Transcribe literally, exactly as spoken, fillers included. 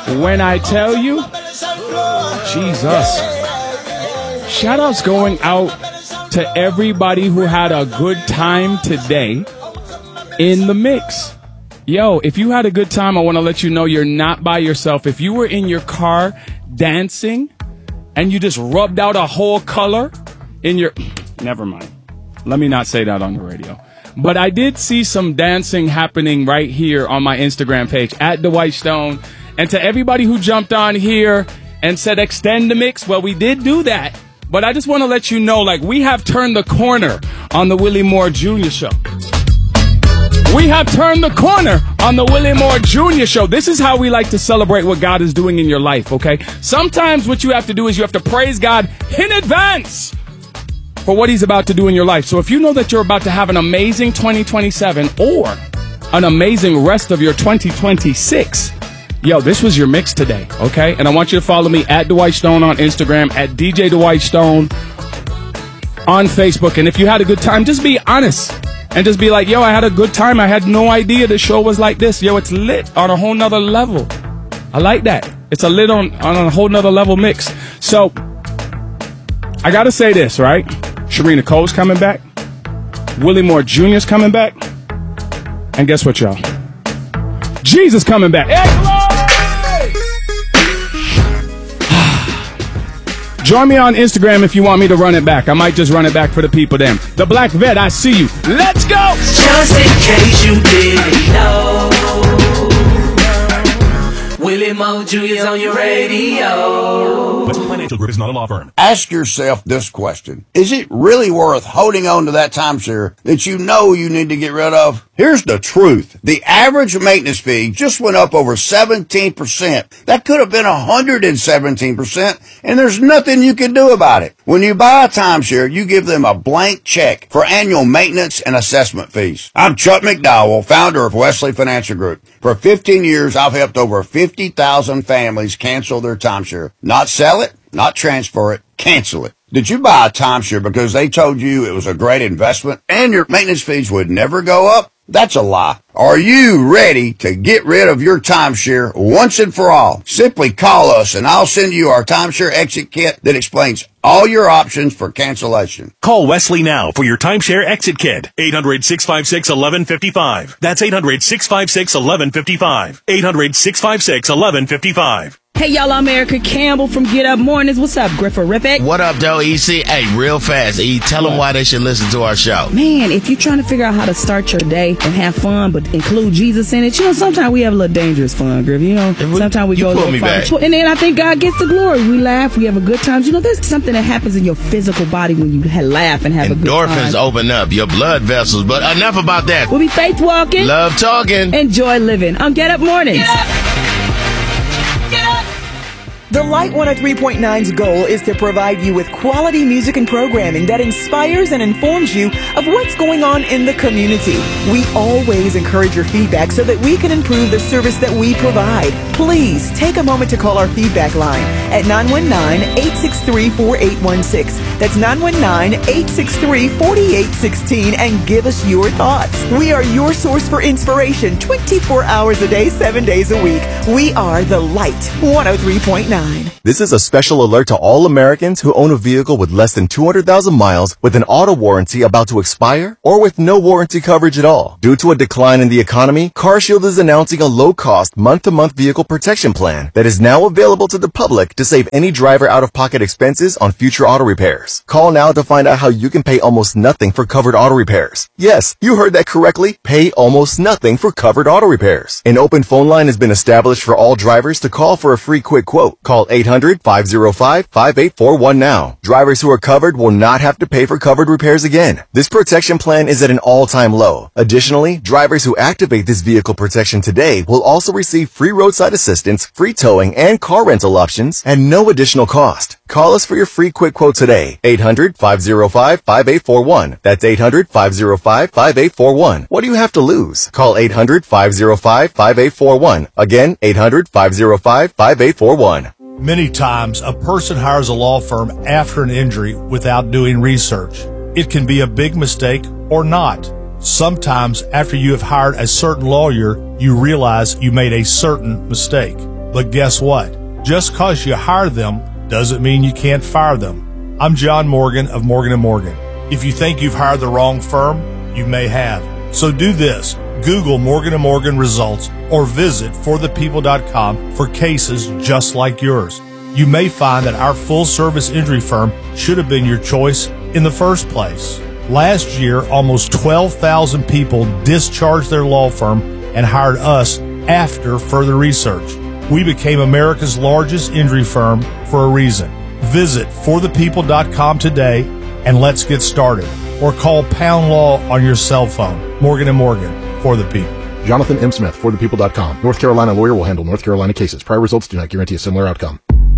When I tell you, Jesus. Shout outs going out to everybody who had a good time today in the mix. Yo, if you had a good time, I want to let you know you're not by yourself. If you were in your car dancing and you just rubbed out a whole color in your... Never mind. Let me not say that on the radio. But I did see some dancing happening right here on my Instagram page, at Dwight Stone. And to everybody who jumped on here and said extend the mix, well, we did do that. But I just want to let you know, like, we have turned the corner on the Willie Moore Junior Show. We have turned the corner on the Willie Moore Junior Show. This is how we like to celebrate what God is doing in your life, okay? Sometimes what you have to do is you have to praise God in advance for what he's about to do in your life. So if you know that you're about to have an amazing twenty twenty-seven or an amazing rest of your twenty twenty-six, yo, this was your mix today, okay? And I want you to follow me at Dwight Stone on Instagram, at D J Dwight Stone on Facebook. And if you had a good time, just be honest and just be like, yo, I had a good time. I had no idea the show was like this. Yo, it's lit on a whole nother level. I like that. It's a lit on, on a whole nother level mix. So I got to say this, right? Sharina Cole's coming back. Willie Moore Junior's coming back. And guess what, y'all? Jesus coming back. Hey, join me on Instagram if you want me to run it back. I might just run it back for the people then. The Black Vet, I see you. Let's go! Just in case you didn't know, Willie Moore Junior's on your radio. Western Financial Group is not a law firm. Ask yourself this question. Is it really worth holding on to that timeshare that you know you need to get rid of? Here's the truth. The average maintenance fee just went up over seventeen percent. That could have been one hundred seventeen percent, and there's nothing you can do about it. When you buy a timeshare, you give them a blank check for annual maintenance and assessment fees. I'm Chuck McDowell, founder of Wesley Financial Group. For fifteen years, I've helped over fifty thousand families cancel their timeshare. Not sell it, not transfer it, cancel it. Did you buy a timeshare because they told you it was a great investment and your maintenance fees would never go up? That's a lie. Are you ready to get rid of your timeshare once and for all? Simply call us and I'll send you our timeshare exit kit that explains all your options for cancellation. Call Wesley now for your timeshare exit kit. eight hundred, six five six, eleven fifty-five. That's eight hundred, six five six, eleven fifty-five. eight hundred, six five six, eleven fifty-five. Hey, y'all, I'm Erica Campbell from Get Up Mornings. What's up, Grifforific? What up, though, E C? Hey, real fast, E, tell them why they should listen to our show. Man, if you're trying to figure out how to start your day and have fun, but include Jesus in it, you know, sometimes we have a little dangerous fun, Griff. You know, we, sometimes we you go a little me far. back. And then I think God gets the glory. We laugh, we have a good time. You know, there's something that happens in your physical body when you laugh and have Endorphins a good time. Endorphins open up your blood vessels, but enough about that. We'll be faith walking. Love talking. Enjoy living on Get Up Mornings. Get up. Get up. The Light one oh three point nine's goal is to provide you with quality music and programming that inspires and informs you of what's going on in the community. We always encourage your feedback so that we can improve the service that we provide. Please take a moment to call our feedback line at nine one nine, eight six three, four eight one six. That's nine one nine, eight six three, four eight one six and give us your thoughts. We are your source for inspiration twenty-four hours a day, seven days a week. We are The Light one oh three point nine. This is a special alert to all Americans who own a vehicle with less than two hundred thousand miles with an auto warranty about to expire or with no warranty coverage at all. Due to a decline in the economy, CarShield is announcing a low-cost month-to-month vehicle protection plan that is now available to the public to save any driver out-of-pocket expenses on future auto repairs. Call now to find out how you can pay almost nothing for covered auto repairs. Yes, you heard that correctly. Pay almost nothing for covered auto repairs. An open phone line has been established for all drivers to call for a free quick quote. Call eight hundred, five oh five, five eight four one now. Drivers who are covered will not have to pay for covered repairs again. This protection plan is at an all-time low. Additionally, drivers who activate this vehicle protection today will also receive free roadside assistance, free towing, and car rental options at no additional cost. Call us for your free quick quote today. eight hundred, five oh five, five eight four one. That's eight hundred, five oh five, five eight four one. What do you have to lose? Call eight hundred, five oh five, five eight four one. Again, eight hundred, five oh five, five eight four one. Many times, a person hires a law firm after an injury without doing research. It can be a big mistake or not. Sometimes, after you have hired a certain lawyer, you realize you made a certain mistake. But guess what? Just because you hire them doesn't mean you can't fire them. I'm John Morgan of Morgan and Morgan. If you think you've hired the wrong firm, you may have. So do this. Google Morgan and Morgan results or visit for the people dot com for cases just like yours. You may find that our full-service injury firm should have been your choice in the first place. Last year, almost twelve thousand people discharged their law firm and hired us after further research. We became America's largest injury firm for a reason. Visit for the people dot com today and let's get started. Or call Pound Law on your cell phone. Morgan and Morgan, for the people. Jonathan M. Smith, for the people dot com. North Carolina lawyer will handle North Carolina cases. Prior results do not guarantee a similar outcome.